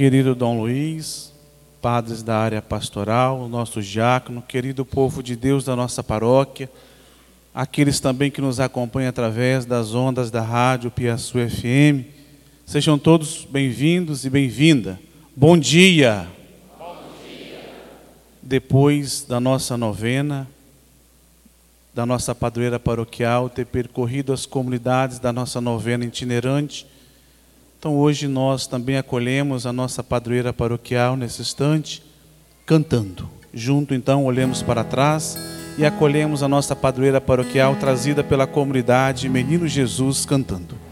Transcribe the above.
querido Dom Luiz, padres da área pastoral, o nosso diácono, querido povo de Deus da nossa paróquia, aqueles também que nos acompanham através das ondas da rádio Piaçu FM, sejam todos bem-vindos e bem-vinda. Bom dia! Bom dia! Depois da nossa novena, da nossa padroeira paroquial, ter percorrido as comunidades da nossa novena itinerante, então hoje nós também acolhemos a nossa padroeira paroquial nesse instante, cantando. Junto então olhamos para trás e acolhemos a nossa padroeira paroquial trazida pela comunidade Menino Jesus cantando.